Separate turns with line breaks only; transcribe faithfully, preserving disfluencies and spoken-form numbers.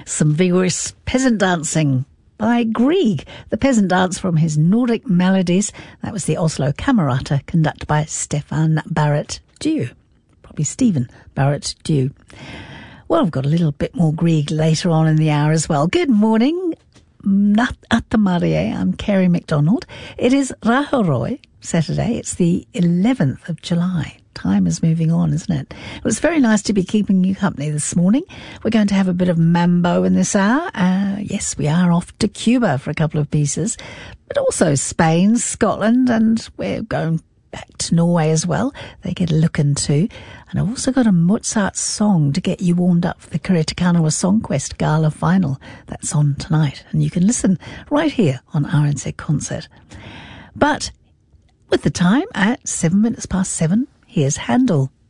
Some vigorous peasant dancing by Grieg, the peasant dance from his Nordic Melodies. That was the Oslo Camerata, conducted by Stefan Barrett-Dew. Probably Stephen Barrett-Dew. Well, I've got a little bit more Grieg later on in the hour as well. Good morning, Nat Atamarie. I'm Kerry MacDonald. It is Rahoroi Saturday. It's the eleventh of July. Time is moving on, isn't it? It was very nice to be keeping you company this morning. We're going to have a bit of mambo in this hour. Uh, yes, we are off to Cuba for a couple of pieces, but also Spain, Scotland, and we're going back to Norway as well. They get a look into. And I've also got a Mozart song to get you warmed up for the Kurita Kanawa Song Quest Gala Final. That's on tonight, and you can listen right here on R N Z Concert. But with the time at seven minutes past seven, here's Handel.